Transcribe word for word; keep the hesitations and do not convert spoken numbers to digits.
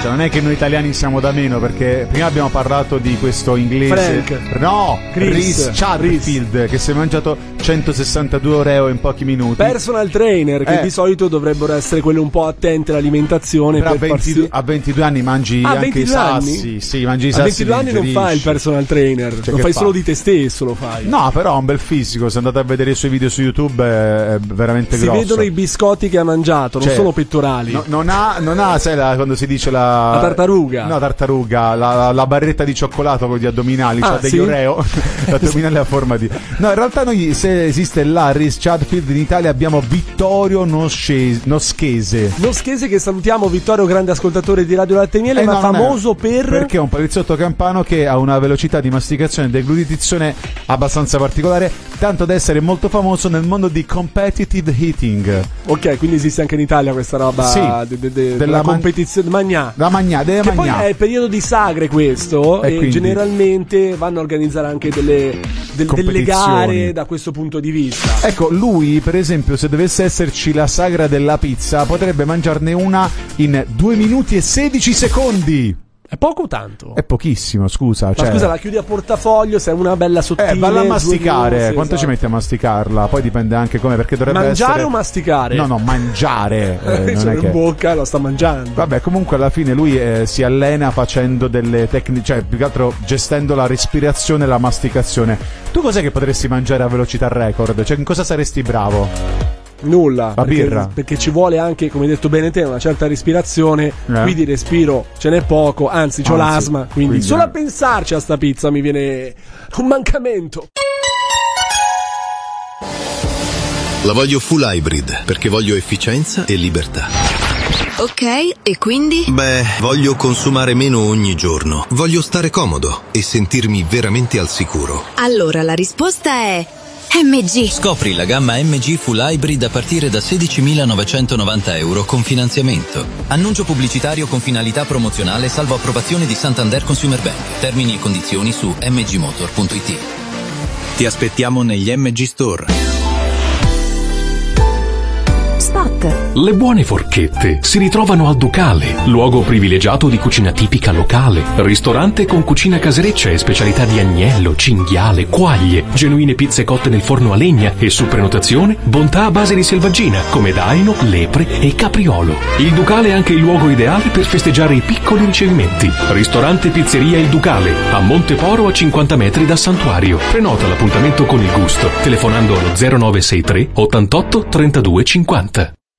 Cioè, non è che noi italiani siamo da meno, perché prima abbiamo parlato di questo inglese Frank. no Chris. Rhys Chadfield che si è mangiato centosessantadue Oreo in pochi minuti. Personal trainer che Eh. di solito dovrebbero essere quelli un po' attenti all'alimentazione. Però per a, ventidue, farsi... a ventidue anni mangi Ah, anche ventidue i anni? sassi. Sì, mangi i A sassi. ventidue anni non fai il personal trainer, Cioè, lo che fai fa? solo di te stesso, lo fai. No, però ha un bel fisico. Se andate a vedere i suoi video su YouTube è, è veramente Si grosso. vedono i biscotti che ha mangiato, non Cioè, sono pettorali. No, non ha, non ha, sai la, quando si dice la... La tartaruga. No, tartaruga, la, la, la barretta di cioccolato con gli addominali, Ah, cioè degli sì? Oreo, l'addominale a forma di... No, in realtà noi, se esiste la Rhys Chadfield in Italia, abbiamo Vittorio Nosce- Noschese. Noschese, che salutiamo, Vittorio, grande ascoltatore di Radio Latte e Miele, Eh, ma no, non è- famoso per... Perché è un poliziotto campano che ha una velocità di masticazione e deglutizione abbastanza particolare, tanto da essere molto famoso nel mondo di competitive eating. Ok, quindi esiste anche in Italia questa roba Sì, de- de- de- della della man- competizione magnà. Da magnà, deve Che poi magnà. è il periodo di sagre questo, E e, quindi? generalmente vanno a organizzare anche delle, del- delle Competizioni. gare da questo punto di vista. Ecco, lui per esempio, se dovesse esserci la sagra della pizza, potrebbe mangiarne una in due minuti e sedici secondi. È poco o tanto? È pochissimo, scusa. Ma cioè... scusa, la chiudi a portafoglio, se è una bella sottile. Eh, valla a masticare. due, sì, Quanto ci esatto. metti a masticarla? Poi dipende anche come, perché dovrebbe Mangiare essere... o masticare? No, no, mangiare. Eh, non Sono è in che... bocca e lo sta mangiando. Vabbè, comunque alla fine lui eh, si allena facendo delle tecniche, cioè più che altro gestendo la respirazione e la masticazione. Tu cos'è che potresti mangiare a velocità record? Cioè, in cosa saresti bravo? Nulla. La perché, birra. perché ci vuole anche, come hai detto bene te, una certa respirazione. Eh. Qui di respiro ce n'è poco, anzi c'ho Anzi, l'asma, quindi, quindi solo eh. a pensarci a sta pizza mi viene un mancamento. La voglio full hybrid perché voglio efficienza e libertà. Ok, e quindi? Beh, voglio consumare meno ogni giorno. Voglio stare comodo e sentirmi veramente al sicuro. Allora la risposta è M G. Scopri la gamma M G Full Hybrid a partire da sedicimilanovancentonovanta euro con finanziamento. Annuncio pubblicitario con finalità promozionale salvo approvazione di Santander Consumer Bank. Termini e condizioni su m g motor punto i t. Ti aspettiamo negli M G Store. Le buone forchette si ritrovano al Ducale, luogo privilegiato di cucina tipica locale, ristorante con cucina casereccia e specialità di agnello, cinghiale, quaglie, genuine pizze cotte nel forno a legna e su prenotazione bontà a base di selvaggina come daino, lepre e capriolo. Il Ducale è anche il luogo ideale per festeggiare i piccoli ricevimenti. Ristorante Pizzeria Il Ducale, a Monteporo a cinquanta metri dal Santuario. Prenota l'appuntamento con il gusto telefonando allo zero nove sei tre ottantotto trentadue cinquanta.